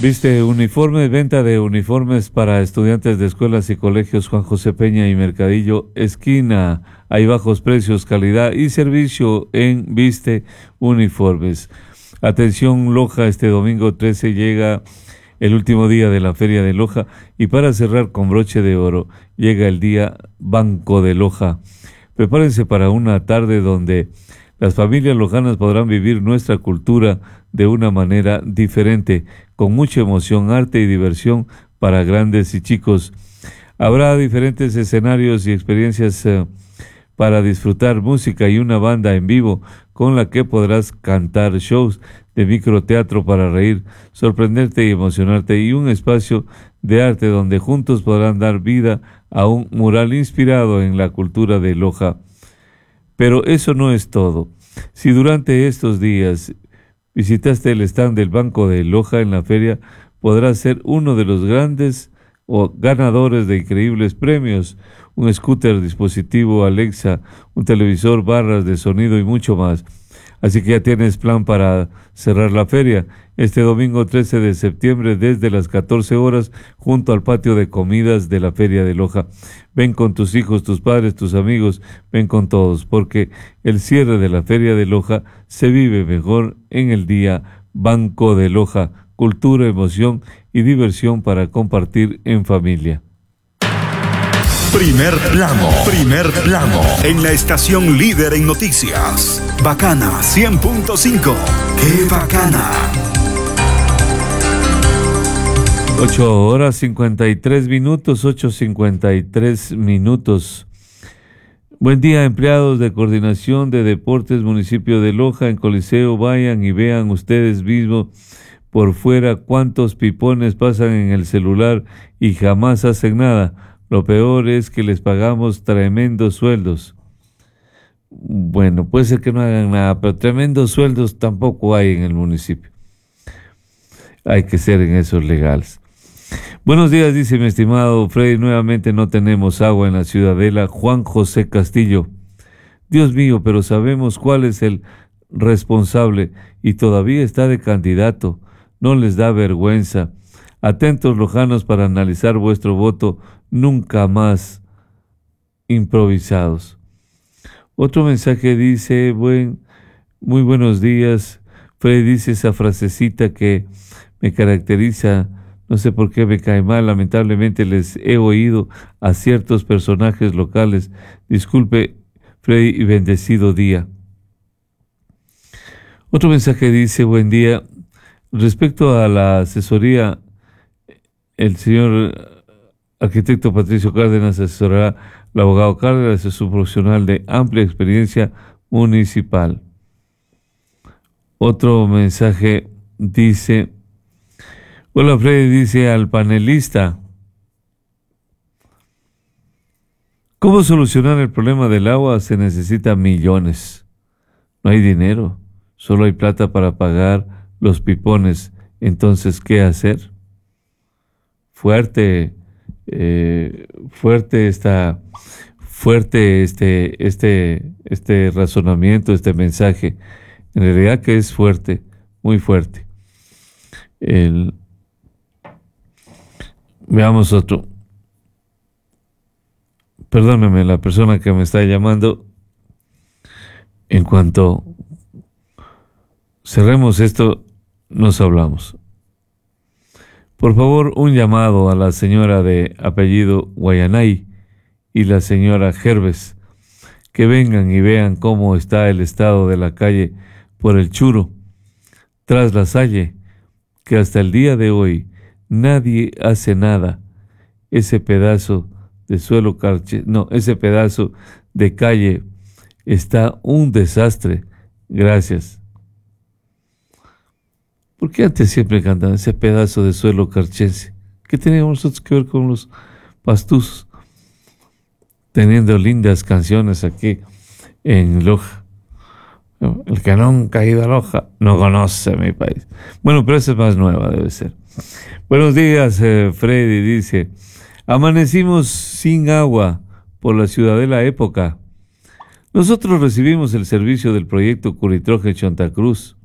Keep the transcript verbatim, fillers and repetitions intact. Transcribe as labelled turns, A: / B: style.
A: Viste uniformes, venta de uniformes para estudiantes de escuelas y colegios Juan José Peña y Mercadillo Esquina. Hay bajos precios, calidad y servicio en Viste Uniformes. Atención Loja, este domingo trece llega el último día de la Feria de Loja y para cerrar con broche de oro llega el día Banco de Loja. Prepárense para una tarde donde las familias lojanas podrán vivir nuestra cultura de una manera diferente, con mucha emoción, arte y diversión para grandes y chicos. Habrá diferentes escenarios y experiencias eh, para disfrutar música y una banda en vivo con la que podrás cantar, shows de microteatro para reír, sorprenderte y emocionarte, y un espacio de arte donde juntos podrán dar vida a un mural inspirado en la cultura de Loja. Pero eso no es todo. Si durante estos días visitaste el stand del Banco de Loja en la feria, podrás ser uno de los grandes o ganadores de increíbles premios, un scooter, dispositivo Alexa, un televisor, barras de sonido y mucho más. Así que ya tienes plan para cerrar la feria este domingo trece de septiembre desde las catorce horas junto al patio de comidas de la Feria de Loja. Ven con tus hijos, tus padres, tus amigos, ven con todos, porque el cierre de la Feria de Loja se vive mejor en el día Banco de Loja. Cultura, emoción y diversión para compartir en familia.
B: Primer plano, primer plano, en la estación líder en noticias. Bacana cien punto cinco. ¡Qué bacana!
A: ocho horas cincuenta y tres minutos, ocho cincuenta y tres minutos. Buen día, empleados de Coordinación de Deportes Municipio de Loja. En Coliseo vayan y vean ustedes mismos por fuera cuántos pipones pasan en el celular y jamás hacen nada. Lo peor es que les pagamos tremendos sueldos. Bueno, puede ser que no hagan nada, pero tremendos sueldos tampoco hay en el municipio. Hay que ser en esos legales. Buenos días, dice mi estimado Freddy. Nuevamente no tenemos agua en la Ciudadela. Juan José Castillo. Dios mío, pero sabemos cuál es el responsable y todavía está de candidato. No les da vergüenza. Atentos lojanos para analizar vuestro voto. Nunca más improvisados. Otro mensaje dice, buen, muy buenos días. Freddy dice esa frasecita que me caracteriza, no sé por qué me cae mal, lamentablemente les he oído a ciertos personajes locales. Disculpe, Freddy, y bendecido día. Otro mensaje dice, buen día. Respecto a la asesoría, el señor arquitecto Patricio Cárdenas asesorará al abogado Cárdenas, es un profesional de amplia experiencia municipal. Otro mensaje dice, hola Freddy, dice al panelista, ¿cómo solucionar el problema del agua? Se necesitan millones. No hay dinero, solo hay plata para pagar los pipones. Entonces, ¿qué hacer? Fuerte. Eh, fuerte está fuerte este este este razonamiento, este mensaje. En realidad que es fuerte, muy fuerte. El, veamos otro. Perdóneme, la persona que me está llamando. En cuanto cerremos esto, nos hablamos. Por favor, un llamado a la señora de apellido Guayanay y la señora Gerves, que vengan y vean cómo está el estado de la calle por el Churo, tras la Salle, que hasta el día de hoy nadie hace nada. Ese pedazo de suelo carche, no, ese pedazo de calle está un desastre. Gracias. ¿Por qué antes siempre cantaban ese pedazo de suelo carchense? ¿Qué teníamos nosotros que ver con los pastuzos? Teniendo lindas canciones aquí en Loja. El que nunca ha ido a Loja no conoce mi país. Bueno, pero esa es más nueva, debe ser. Buenos días, eh, Freddy, dice. Amanecimos sin agua por la Ciudadela Época. Nosotros recibimos el servicio del proyecto Curitroje Santa Cruz.